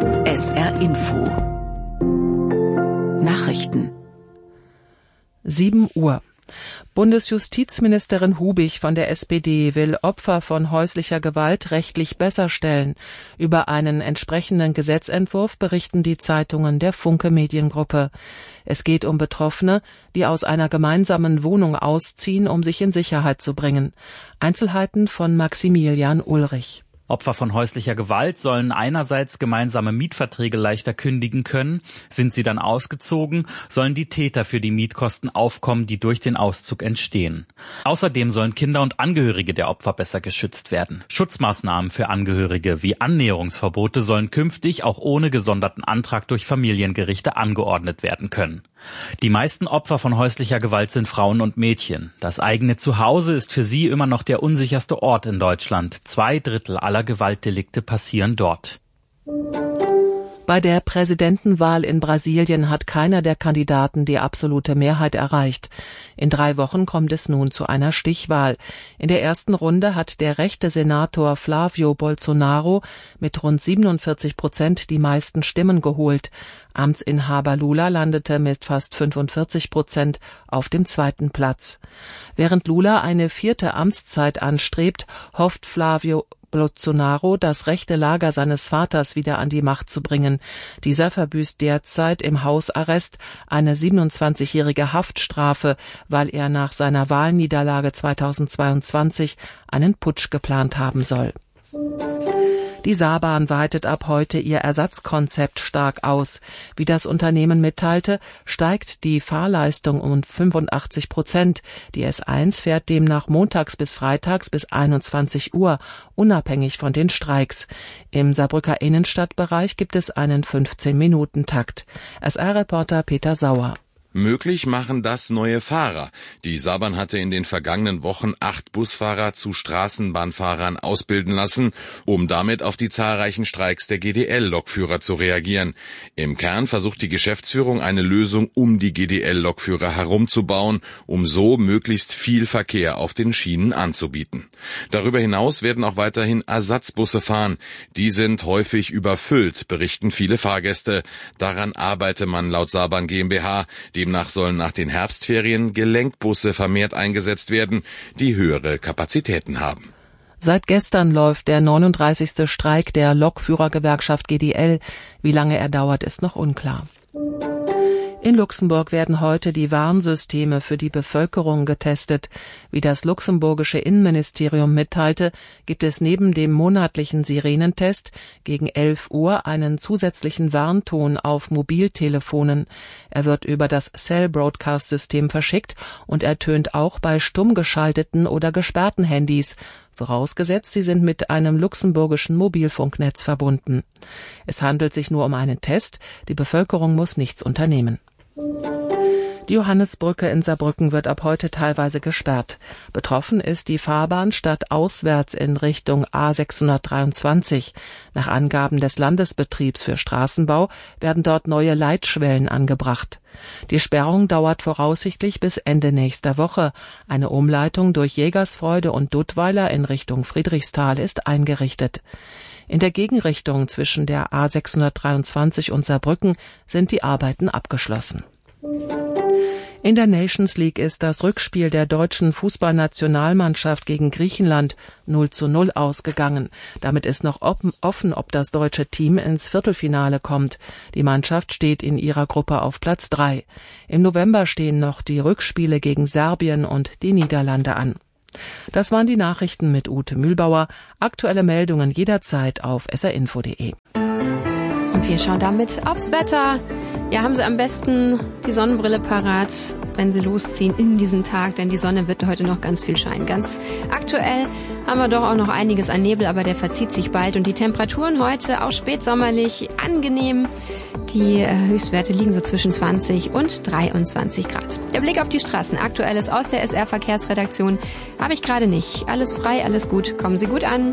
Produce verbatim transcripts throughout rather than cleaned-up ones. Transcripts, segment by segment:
S R Info Nachrichten. sieben Uhr. Bundesjustizministerin Hubig von der S P D will Opfer von häuslicher Gewalt rechtlich besser stellen. Über einen entsprechenden Gesetzentwurf berichten die Zeitungen der Funke Mediengruppe. Es geht um Betroffene, die aus einer gemeinsamen Wohnung ausziehen, um sich in Sicherheit zu bringen. Einzelheiten von Maximilian Ulrich. Opfer von häuslicher Gewalt sollen einerseits gemeinsame Mietverträge leichter kündigen können. Sind sie dann ausgezogen, sollen die Täter für die Mietkosten aufkommen, die durch den Auszug entstehen. Außerdem sollen Kinder und Angehörige der Opfer besser geschützt werden. Schutzmaßnahmen für Angehörige wie Annäherungsverbote sollen künftig auch ohne gesonderten Antrag durch Familiengerichte angeordnet werden können. Die meisten Opfer von häuslicher Gewalt sind Frauen und Mädchen. Das eigene Zuhause ist für sie immer noch der unsicherste Ort in Deutschland. Zwei Drittel aller Gewaltdelikte passieren dort. Bei der Präsidentenwahl in Brasilien hat keiner der Kandidaten die absolute Mehrheit erreicht. In drei Wochen kommt es nun zu einer Stichwahl. In der ersten Runde hat der rechte Senator Flávio Bolsonaro mit rund siebenundvierzig Prozent die meisten Stimmen geholt. Amtsinhaber Lula landete mit fast fünfundvierzig Prozent auf dem zweiten Platz. Während Lula eine vierte Amtszeit anstrebt, hofft Flávio Bolsonaro, das rechte Lager seines Vaters wieder an die Macht zu bringen. Dieser verbüßt derzeit im Hausarrest eine siebenundzwanzigjährige Haftstrafe, weil er nach seiner Wahlniederlage zweitausendzweiundzwanzig einen Putsch geplant haben soll. Die Saarbahn weitet ab heute ihr Ersatzkonzept stark aus. Wie das Unternehmen mitteilte, steigt die Fahrleistung um fünfundachtzig Prozent. Die S eins fährt demnach montags bis freitags bis einundzwanzig Uhr, unabhängig von den Streiks. Im Saarbrücker Innenstadtbereich gibt es einen fünfzehn-Minuten-Takt. S R-Reporter Peter Sauer. Möglich machen das neue Fahrer. Die Saarbahn hatte in den vergangenen Wochen acht Busfahrer zu Straßenbahnfahrern ausbilden lassen, um damit auf die zahlreichen Streiks der G D L-Lokführer zu reagieren. Im Kern versucht die Geschäftsführung eine Lösung um die G D L-Lokführer herumzubauen, um so möglichst viel Verkehr auf den Schienen anzubieten. Darüber hinaus werden auch weiterhin Ersatzbusse fahren. Die sind häufig überfüllt, berichten viele Fahrgäste. Daran arbeite man laut Saarbahn GmbH. Demnach sollen nach den Herbstferien Gelenkbusse vermehrt eingesetzt werden, die höhere Kapazitäten haben. Seit gestern läuft der neununddreißigste Streik der Lokführergewerkschaft G D L. Wie lange er dauert, ist noch unklar. In Luxemburg werden heute die Warnsysteme für die Bevölkerung getestet. Wie das luxemburgische Innenministerium mitteilte, gibt es neben dem monatlichen Sirenentest gegen elf Uhr einen zusätzlichen Warnton auf Mobiltelefonen. Er wird über das Cell-Broadcast-System verschickt und ertönt auch bei stumm geschalteten oder gesperrten Handys, vorausgesetzt, sie sind mit einem luxemburgischen Mobilfunknetz verbunden. Es handelt sich nur um einen Test, die Bevölkerung muss nichts unternehmen. Die Johannesbrücke in Saarbrücken wird ab heute teilweise gesperrt. Betroffen ist die Fahrbahn stadtauswärts in Richtung A sechshundertdreiundzwanzig. Nach Angaben des Landesbetriebs für Straßenbau werden dort neue Leitschwellen angebracht. Die Sperrung dauert voraussichtlich bis Ende nächster Woche. Eine Umleitung durch Jägersfreude und Duttweiler in Richtung Friedrichsthal ist eingerichtet. In der Gegenrichtung zwischen der A sechshundertdreiundzwanzig und Saarbrücken sind die Arbeiten abgeschlossen. In der Nations League ist das Rückspiel der deutschen Fußballnationalmannschaft gegen Griechenland null zu null ausgegangen. Damit ist noch offen, ob das deutsche Team ins Viertelfinale kommt. Die Mannschaft steht in ihrer Gruppe auf Platz drei. Im November stehen noch die Rückspiele gegen Serbien und die Niederlande an. Das waren die Nachrichten mit Ute Mühlbauer. Aktuelle Meldungen jederzeit auf s r info punkt de. Und wir schauen damit aufs Wetter. Ja, haben Sie am besten die Sonnenbrille parat, wenn Sie losziehen in diesen Tag, denn die Sonne wird heute noch ganz viel scheinen. Ganz aktuell haben wir doch auch noch einiges an Nebel, aber der verzieht sich bald und die Temperaturen heute auch spätsommerlich angenehm. Die Höchstwerte liegen so zwischen zwanzig und dreiundzwanzig Grad. Der Blick auf die Straßen, Aktuelles aus der S R-Verkehrsredaktion, habe ich gerade nicht. Alles frei, alles gut, kommen Sie gut an.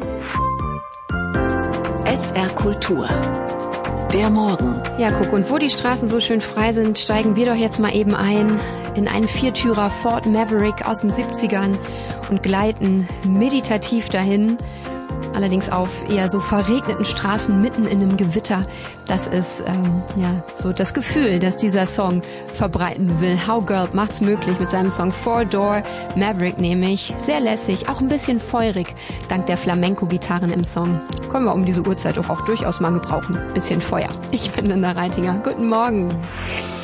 S R Kultur. Der Morgen. Ja, guck, und wo die Straßen so schön frei sind, steigen wir doch jetzt mal eben ein in einen Viertürer Ford Maverick aus den siebzigern und gleiten meditativ dahin. allerdings auf eher so verregneten Straßen mitten in einem Gewitter. Das ist ähm, ja so das Gefühl, das dieser Song verbreiten will. How Girl macht's möglich mit seinem Song Four Door Maverick, nämlich sehr lässig, auch ein bisschen feurig, dank der Flamenco-Gitarren im Song. Können wir um diese Uhrzeit auch, auch durchaus mal gebrauchen. Bisschen Feuer. Ich bin Linda Reitinger. Guten Morgen.